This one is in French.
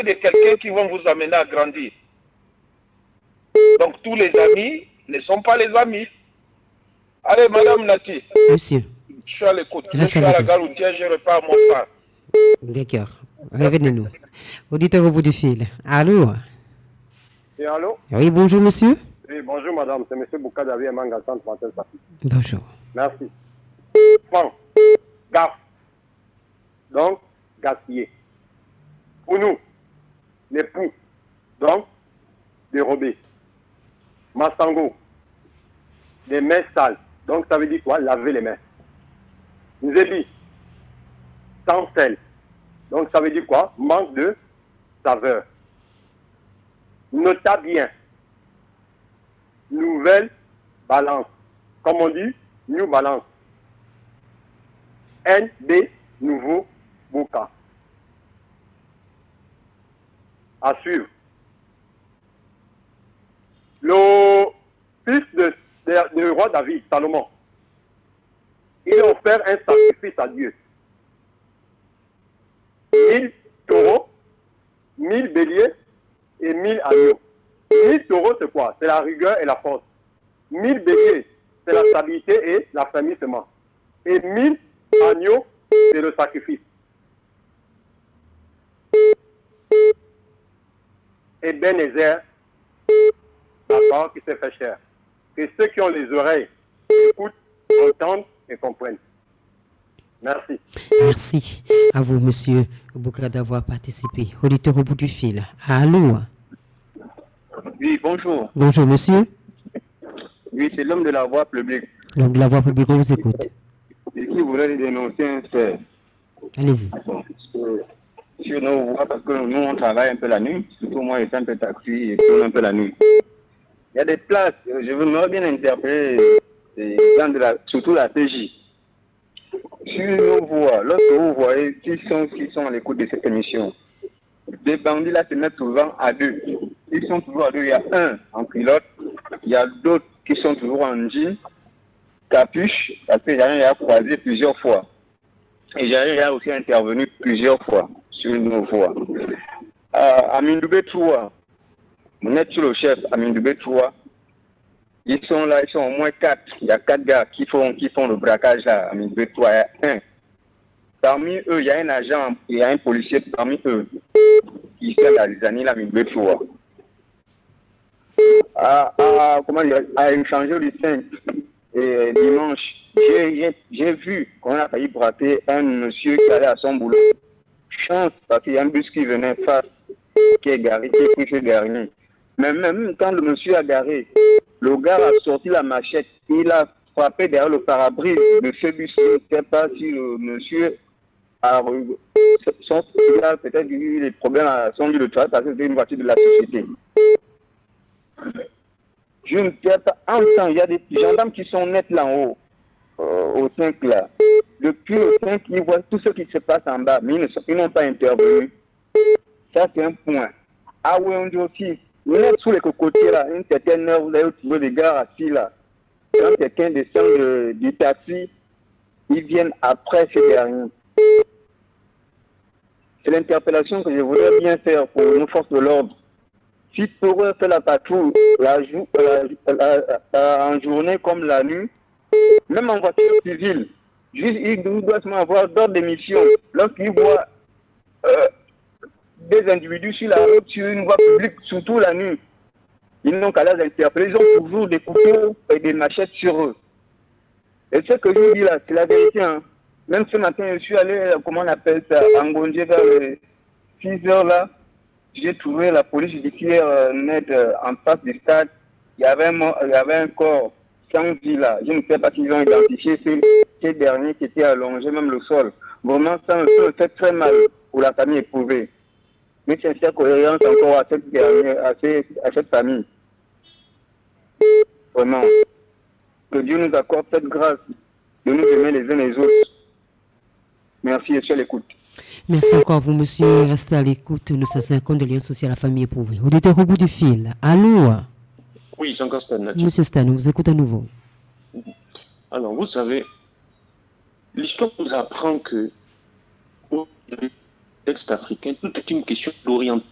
côté de quelqu'un qui va vous amener à grandir. Donc tous les amis ne sont pas les amis. Allez, Madame Nati. Monsieur. Je suis à l'écoute. Je suis à la gare routière, je repars à mon frère. D'accord. Revenez-nous. Auditeur au bout du fil. Allô? Et allô? Oui, bonjour monsieur. Oui, bonjour madame, c'est monsieur Boukadavi Manga Centre Martin Safi. Bonjour. Merci. Bon, gaffe. Donc, gaspiller. Pour nous, l'époux, donc, dérober. Massango, les mains sales. Donc, ça veut dire quoi? Laver les mains. Nzebi, sans sel. Donc, ça veut dire quoi? Manque de saveur. Nota bien. Nouvelle balance. Comme on dit, New Balance. NB, nouveau Boka. À suivre. Le fils de roi David, Salomon, il a offert un sacrifice à Dieu. 1000 taureaux, 1000 béliers et 1000 agneaux. 1000 taureaux, c'est quoi? C'est la rigueur et la force. 1000 béliers, c'est la stabilité et l'affermissement. Et 1000 agneaux, c'est le sacrifice. Et Bénézer, la parole qui s'est fait chère. Que ceux qui ont les oreilles écoutent, entendent et comprennent. Merci. Merci à vous, monsieur Boukra, d'avoir participé. Auditeur au bout du fil. Allô? Oui, bonjour. Bonjour, monsieur. Oui, c'est l'homme de la voix publique. L'homme de la voix publique, on vous écoute. Et qui voudrait dénoncer un fait. Allez-y. Sur nos voies, parce que nous, on travaille un peu la nuit. Surtout moi, je suis un peu taxi et tourne un peu la nuit. Il y a des places, je voudrais bien interpeller les gens de surtout la PJ. Sur nos voies, lorsque vous voyez qui sont à l'écoute de cette émission, des bandits là se mettent souvent à deux. Ils sont toujours à deux. Il y a un en pilote, il y a d'autres qui sont toujours en jean, capuche, parce que Jarin a croisé plusieurs fois. Et Jarin a aussi intervenu plusieurs fois sur nos voies. À Mindoubé 3, on est sur le chef à Mindoubé 3. Ils sont là, ils sont au moins 4. Il y a 4 gars qui font le braquage là à Mindoubé 3. Il y a un. Parmi eux, il y a un agent, il y a un policier parmi eux qui fait la Lisanie à Mindoubé 3. À échanger le 5 et dimanche, j'ai vu qu'on a failli braquer un monsieur qui allait à son boulot. Chance, parce qu'il y a un bus qui venait face, qui est garé, qui est pris chez Garnier. Mais même quand le monsieur a garé, le gars a sorti la machette, il a frappé derrière le pare-brise de ce bus. Je ne sais pas si le monsieur a peut-être eu des problèmes à son lieu de travail parce que c'était une voiture de la société. Je ne sais pas. En temps, il y a des gendarmes qui sont nets là en haut, au 5 là. Depuis le 5, ils voient tout ce qui se passe en bas, mais ils n'ont pas intervenu. Ça, c'est un point. Ah oui, on dit aussi, vous êtes sous les cocotiers là, une certaine heure, vous allez trouver des gars assis là. Quand quelqu'un descend du taxi, ils viennent après ces derniers. C'est l'interpellation que je voudrais bien faire pour nos forces de l'ordre. Si pourrait faire la patrouille en journée comme la nuit, même en voiture civile, ils doivent avoir d'autres missions. Lorsqu'ils voient des individus sur la route, sur une voie publique, surtout la nuit, ils n'ont qu'à les interpeller. Ils ont toujours des couteaux et des machettes sur eux. Et ce que je vous dis là, c'est la vérité. Hein. Même ce matin, je suis allé, comment on appelle ça, en Gondé vers les 6 heures là. J'ai trouvé la police judiciaire nette en face du stade. Il y avait un corps sans vie là. Je ne sais pas s'ils ont identifié ces derniers qui étaient allongés, même le sol. Vraiment, ça me fait très mal pour la famille éprouvée. Mais sincère cohérence encore à cette famille. Vraiment. Que Dieu nous accorde cette grâce de nous aimer les uns les autres. Merci et je suis à l'écoute. Merci encore à vous, monsieur. Restez à l'écoute. Nous sommes condoléances aussi à la famille éprouvée. Auditeur au bout du fil. Allô? Oui, Jean-Claude Stan. Monsieur Stan, on vous écoute à nouveau. Alors, vous savez, l'histoire nous apprend que, au texte africain, tout est une question d'orientation.